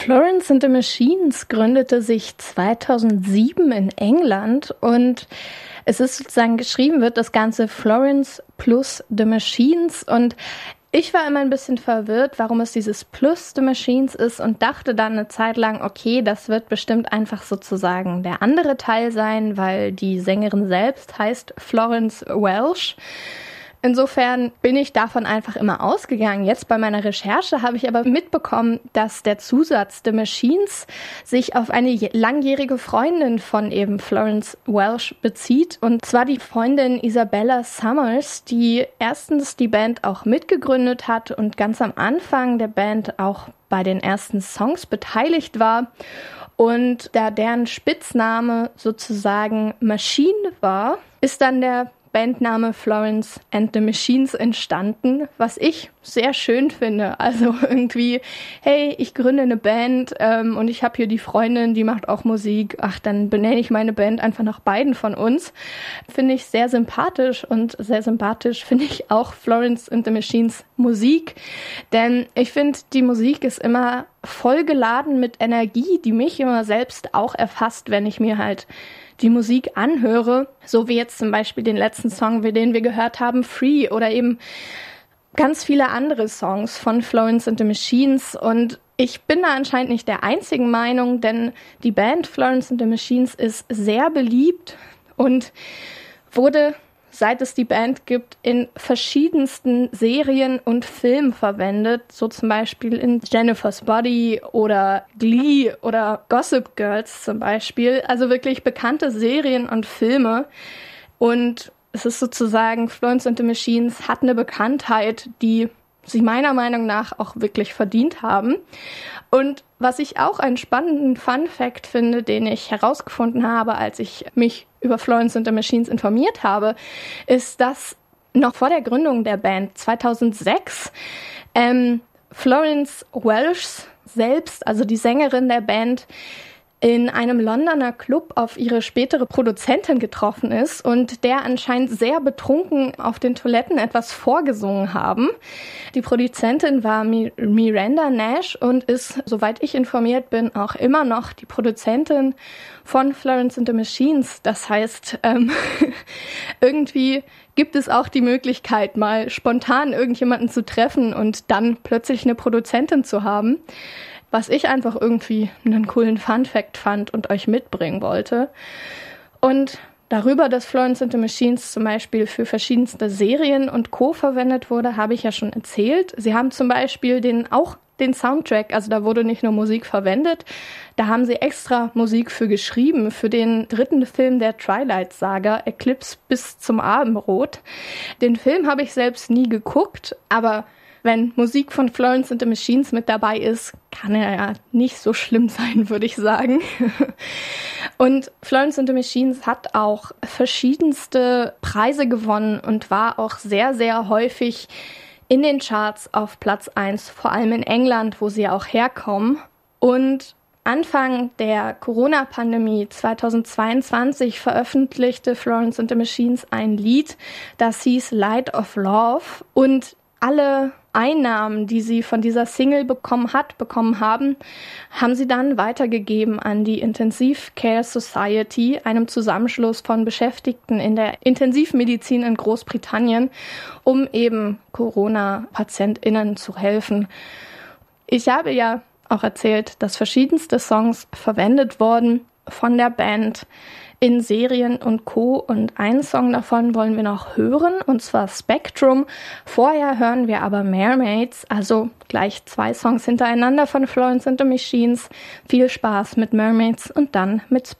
Florence and the Machines gründete sich 2007 in England und es ist sozusagen geschrieben wird das Ganze Florence plus The Machines und ich war immer ein bisschen verwirrt, warum es dieses Plus The Machines ist und dachte dann eine Zeit lang, okay, das wird bestimmt einfach sozusagen der andere Teil sein, weil die Sängerin selbst heißt Florence Welch. Insofern bin ich davon einfach immer ausgegangen. Jetzt bei meiner Recherche habe ich aber mitbekommen, dass der Zusatz The Machines sich auf eine langjährige Freundin von eben Florence Welch bezieht. Und zwar die Freundin Isabella Summers, die erstens die Band auch mitgegründet hat und ganz am Anfang der Band auch bei den ersten Songs beteiligt war. Und da deren Spitzname sozusagen Machine war, ist dann der Bandname Florence and the Machines entstanden, was ich sehr schön finde. Also irgendwie, hey, ich gründe eine Band und ich habe hier die Freundin, die macht auch Musik. Ach, dann benenne ich meine Band einfach nach beiden von uns. Finde ich sehr sympathisch und sehr sympathisch finde ich auch Florence and the Machines Musik. Denn ich finde, die Musik ist immer vollgeladen mit Energie, die mich immer selbst auch erfasst, wenn ich mir halt die Musik anhöre, so wie jetzt zum Beispiel den letzten Song, den wir gehört haben, Free, oder eben ganz viele andere Songs von Florence and the Machines. Und ich bin da anscheinend nicht der einzigen Meinung, denn die Band Florence and the Machines ist sehr beliebt und wurde, seit es die Band gibt, in verschiedensten Serien und Filmen verwendet, so zum Beispiel in Jennifer's Body oder Glee oder Gossip Girls zum Beispiel, also wirklich bekannte Serien und Filme. Und es ist sozusagen, Florence and the Machines hat eine Bekanntheit, die sie meiner Meinung nach auch wirklich verdient haben. Und was ich auch einen spannenden Fun-Fact finde, den ich herausgefunden habe, als ich mich über Florence and the Machines informiert habe, ist, dass noch vor der Gründung der Band 2006 Florence Welch selbst, also die Sängerin der Band, in einem Londoner Club auf ihre spätere Produzentin getroffen ist und der anscheinend sehr betrunken auf den Toiletten etwas vorgesungen haben. Die Produzentin war Miranda Nash und ist, soweit ich informiert bin, auch immer noch die Produzentin von Florence and the Machines. Das heißt, irgendwie gibt es auch die Möglichkeit, mal spontan irgendjemanden zu treffen und dann plötzlich eine Produzentin zu haben. Was ich einfach irgendwie einen coolen Fun-Fact fand und euch mitbringen wollte. Und darüber, dass Florence and the Machines zum Beispiel für verschiedenste Serien und Co. verwendet wurde, habe ich ja schon erzählt. Sie haben zum Beispiel den Soundtrack, also da wurde nicht nur Musik verwendet, da haben sie extra Musik für geschrieben, für den 3. Film der Twilight-Saga, Eclipse bis zum Abendrot. Den Film habe ich selbst nie geguckt, aber wenn Musik von Florence and the Machines mit dabei ist, kann er ja nicht so schlimm sein, würde ich sagen. Und Florence and the Machines hat auch verschiedenste Preise gewonnen und war auch sehr, sehr häufig in den Charts auf Platz 1, vor allem in England, wo sie auch herkommen. Und Anfang der Corona-Pandemie 2022 veröffentlichte Florence and the Machines ein Lied, das hieß Light of Love, und alle Einnahmen, die sie von dieser Single bekommen haben, haben sie dann weitergegeben an die Intensive Care Society, einem Zusammenschluss von Beschäftigten in der Intensivmedizin in Großbritannien, um eben Corona-PatientInnen zu helfen. Ich habe ja auch erzählt, dass verschiedenste Songs verwendet wurden von der Band in Serien und Co. Und einen Song davon wollen wir noch hören, und zwar Spectrum. Vorher hören wir aber Mermaids, also gleich 2 Songs hintereinander von Florence and the Machines. Viel Spaß mit Mermaids und dann mit Spectrum.